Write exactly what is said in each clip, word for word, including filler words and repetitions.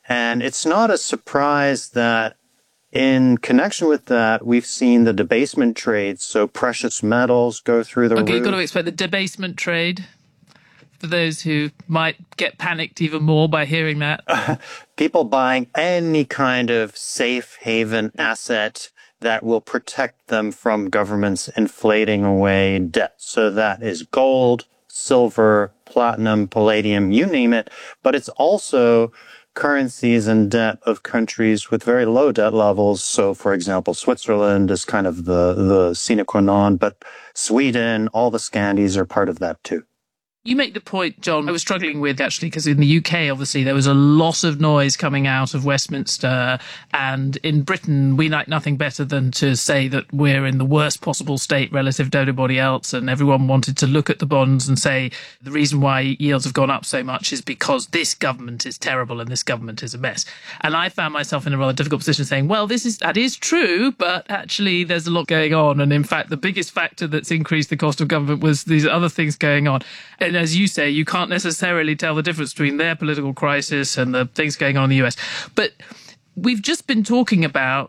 And it's not a surprise that in connection with that, we've seen the debasement trades, so precious metals go through the okay, roof. Okay, you've got to explain the debasement trade for those who might get panicked even more by hearing that. People buying any kind of safe haven asset that will protect them from governments inflating away debt. So that is gold, silver, platinum, palladium, you name it. But it's also currencies and debt of countries with very low debt levels. So, for example, Switzerland is kind of the, the sine qua non, but Sweden, all the Scandies are part of that too. You make the point, John, I was struggling with actually, because in the U K, obviously, there was a lot of noise coming out of Westminster. And in Britain, we like nothing better than to say that we're in the worst possible state relative to everybody else. And everyone wanted to look at the bonds and say the reason why yields have gone up so much is because this government is terrible and this government is a mess. And I found myself in a rather difficult position saying, well, this is that is true, but actually there's a lot going on. And in fact, the biggest factor that's increased the cost of government was these other things going on. And as you say, you can't necessarily tell the difference between their political crisis and the things going on in the U S. But we've just been talking about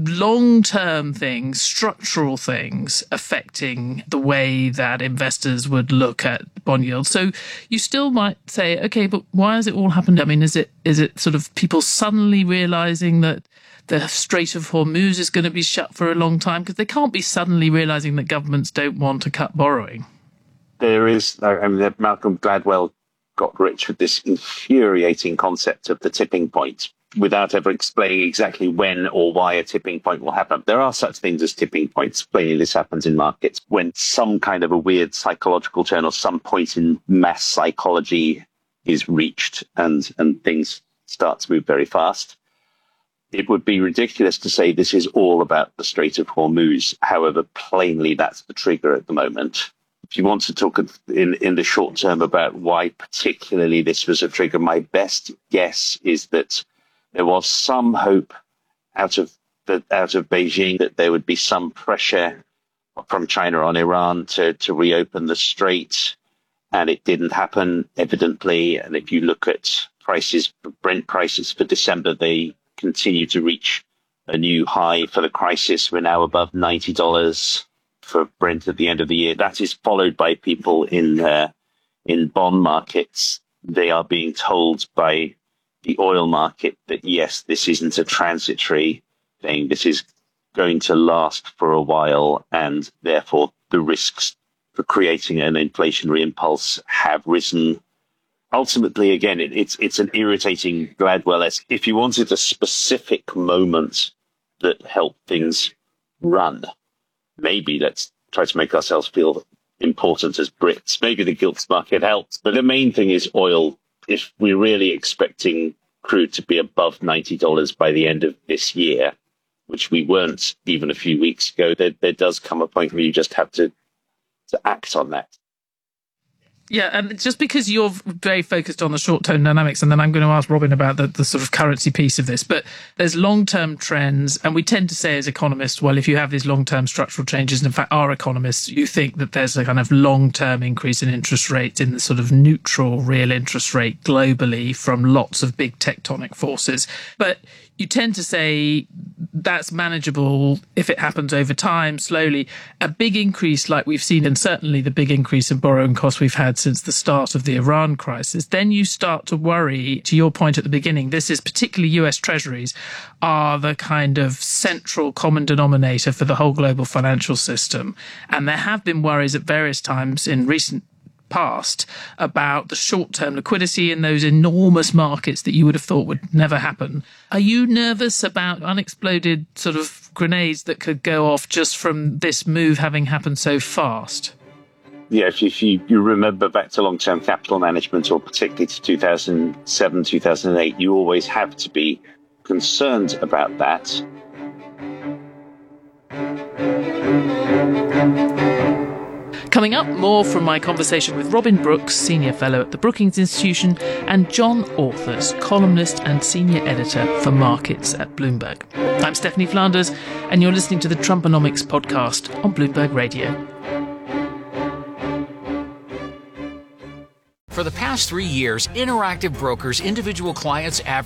long-term things, structural things affecting the way that investors would look at bond yields. So you still might say, okay, but why has it all happened? I mean, is it is it sort of people suddenly realizing that the Strait of Hormuz is going to be shut for a long time? Because they can't be suddenly realizing that governments don't want to cut borrowing. There is, I mean, Malcolm Gladwell got rich with this infuriating concept of the tipping point without ever explaining exactly when or why a tipping point will happen. There are such things as tipping points. Plainly, this happens in markets when some kind of a weird psychological turn or some point in mass psychology is reached and, and things start to move very fast. It would be ridiculous to say this is all about the Strait of Hormuz. However, plainly, that's the trigger at the moment. If you want to talk in, in the short term about why particularly this was a trigger, my best guess is that there was some hope out of the, out of Beijing that there would be some pressure from China on Iran to, to reopen the strait, and it didn't happen, evidently. And if you look at prices, Brent prices for December, they continue to reach a new high for the crisis. We're now above ninety dollars. For Brent at the end of the year. That is followed by people in uh, in bond markets. They are being told by the oil market that, yes, this isn't a transitory thing. This is going to last for a while, and therefore the risks for creating an inflationary impulse have risen. Ultimately, again, it, it's it's an irritating Gladwell-esque. If you wanted a specific moment that helped things run, maybe let's try to make ourselves feel important as Brits. Maybe the gilts market helps. But the main thing is oil. If we're really expecting crude to be above ninety dollars by the end of this year, which we weren't even a few weeks ago, there, there does come a point where you just have to, to act on that. Yeah, and just because you're very focused on the short-term dynamics, and then I'm going to ask Robin about the, the sort of currency piece of this, but there's long-term trends, and we tend to say as economists, well, if you have these long-term structural changes, and in fact, our economists, you think that there's a kind of long-term increase in interest rates in the sort of neutral real interest rate globally from lots of big tectonic forces. But you tend to say that's manageable if it happens over time, slowly. A big increase like we've seen, and certainly the big increase in borrowing costs we've had since the start of the Iran crisis, then you start to worry, to your point at the beginning, this is particularly U S Treasuries are the kind of central common denominator for the whole global financial system. And there have been worries at various times in recent past about the short-term liquidity in those enormous markets that you would have thought would never happen. Are you nervous about unexploded sort of grenades that could go off just from this move having happened so fast? Yeah, if you, if you, you remember back to long-term capital management, or particularly to two thousand seven, two thousand eight, you always have to be concerned about that. Coming up, more from my conversation with Robin Brooks, Senior Fellow at the Brookings Institution, and John Authers, columnist and Senior Editor for Markets at Bloomberg. I'm Stephanie Flanders, and you're listening to the Trumponomics podcast on Bloomberg Radio. For the past three years, Interactive Brokers individual clients average